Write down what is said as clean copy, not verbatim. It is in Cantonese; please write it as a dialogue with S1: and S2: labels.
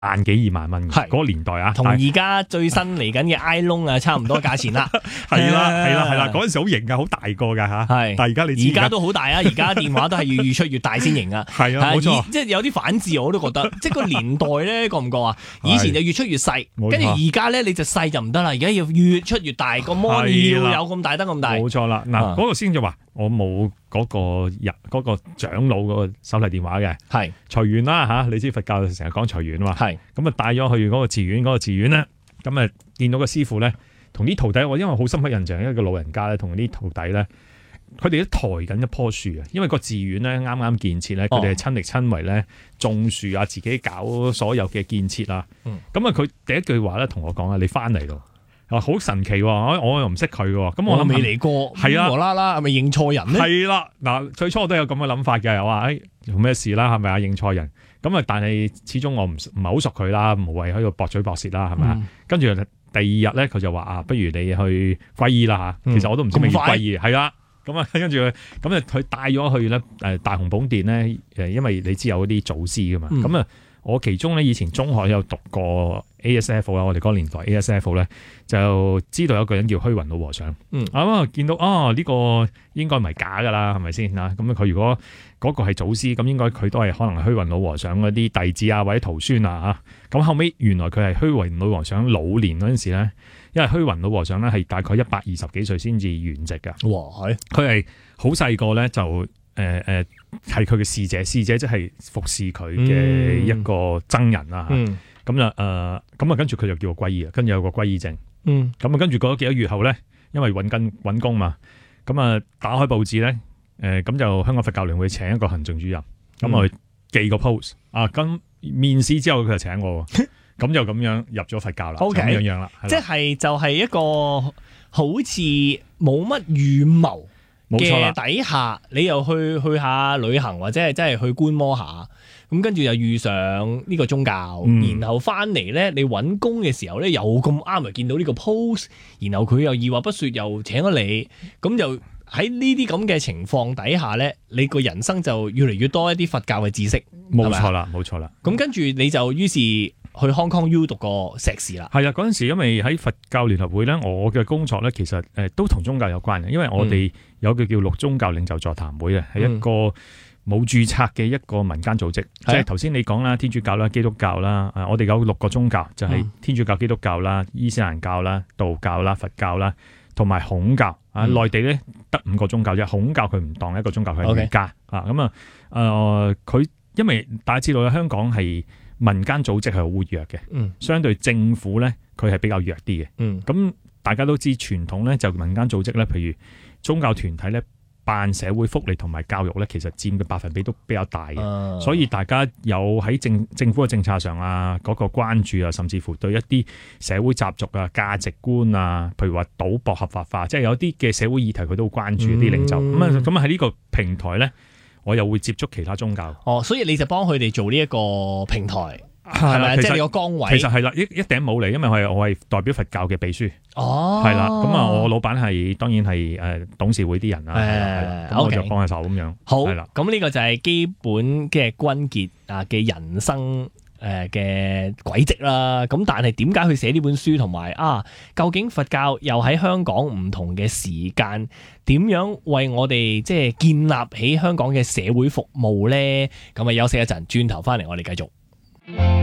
S1: 萬幾2萬蚊嗰個年代啊，
S2: 同而家最新嚟緊嘅 iPhone 啊差唔多價錢啦。
S1: 係啦，嗰陣時好型噶，好大個噶吓。係，但係而家你知
S2: 而家都好大啊！而家電話都係要越出越大先型啊。
S1: 係啊，冇錯。
S2: 即係有啲反智，我都覺得，即係個年代咧，覺唔覺啊？以前就越出越細，跟住而家咧你就細就唔得啦，而家要越出越大，個 mon 要有咁大得咁大。
S1: 冇錯啦，嗱，嗰個先就話我冇嗰個長老嗰個手提電話嘅，係隨緣啦吓，你知佛教成日講隨緣啊嘛，係咁啊帶咗去嗰個寺院，咧，咁啊見到個師傅咧，同啲徒弟，我因為好深刻印象，一個老人家咧，同啲徒弟咧，佢哋都抬緊一棵樹啊，因為個寺院咧啱啱建設咧，佢哋係親力親為咧種樹啊，自己搞所有嘅建設啊，咁啊佢第一句話咧同我講啊，你翻嚟咯。好神奇喎！我又唔識佢喎，咁我諗
S2: 未嚟過，係啊，無啦啦係咪認錯人咧？係啦，嗱，最初我都有咁嘅諗法嘅，我話做咩事啦？係咪啊認錯人？咁啊，但係始終我唔係好熟佢啦，無謂喺度駁嘴駁舌啦，係咪啊？跟住第二日咧，佢就話啊，不如你去皈依啦嚇。其實我都唔知咩叫皈依，係啦。咁啊，跟住咁啊，佢帶咗去咧大雄寶殿咧，因為你知有啲祖師噶嘛，咁啊。我其中咧以前中學有讀過 ASF 啦，我哋嗰個年代 ASF 咧就知道有個人叫虛雲老和尚。咁見到呢個應該唔係假噶啦，係咪先啊？咁佢如果嗰個係祖師，咁應該佢都係可能係虛雲老和尚嗰啲弟子啊或者徒孫啊嚇。咁後尾原來佢係虛雲老和尚老年嗰陣時咧，因為虛雲老和尚咧係大概120幾歲先至圓寂噶。哇！佢係好細個咧就。係佢嘅侍者即係服侍佢嘅一個僧人啦。咁跟住佢就叫我皈依啊，跟住有個皈依證。咁跟住過咗幾個月後咧，因為揾工嘛，咁啊打開報紙咧，咁就香港佛教聯會請一個行政主任，咁我寄個 post 啊，咁面試之後佢就請我，咁就咁樣入咗佛教啦。咁樣啦， 即係就係一個好似冇乜預謀嘅底下，你又去下旅行或者係真係去觀摩下，咁跟住又遇上呢個宗教，然後翻嚟咧，你揾工嘅時候咧又咁啱又見到呢個 post， 然後佢又二話不說又請咗你，咁就喺呢啲咁嘅情況底下咧，你個人生就越嚟越多一啲佛教嘅知識。冇錯啦，冇錯啦。咁跟住你就於是去 Hong Kong U 讀個碩士啦。係啊，
S1: 嗰陣時因為喺佛教聯合會咧，我嘅工作咧其實都同宗教有關嘅，因為我哋有個叫六宗教領袖座談會嘅，係一個冇註冊嘅一個民間組織。即係頭先你講啦，天主教啦、基督教啦，我哋有6個宗教，就係天主教、基督教啦、伊斯蘭教啦、道教啦、佛教啦，同埋孔教。內地咧得5個宗教啫，孔教佢唔當一個宗教，佢係儒家啊。咁佢因為大家知道香港係民間組織係好活躍嘅，相對政府咧佢係比較弱啲嘅。咁大家都知傳統咧就民間組織咧，譬如宗教團體咧辦社會福利同埋教育咧，其實佔嘅百分比都比較大嘅。所以大家有喺政府嘅政策上啊，嗰個關注啊，甚至乎對一啲社會習俗啊、價值觀啊，譬如話賭博合法化，即係有啲嘅社會議題佢都好關注啲領袖。咁喺呢個平台咧，我又會接觸其他宗教。所以你就幫佢哋做呢一個平台。係咪？即係你個崗位，其實係啦，一頂帽嚟，因為我係代表佛教嘅秘書。係啦，咁我老闆係當然係董事會啲人啦。咁我就幫下手咁樣。好，係啦，咁呢個就係基本嘅關鍵嘅人生嘅軌跡啦。咁但係點解去寫呢本書，同埋究竟佛教又喺香港唔同嘅時間點樣為我哋即係建立起香港嘅社會服務咧？咁休息一陣，轉頭翻嚟我哋繼續。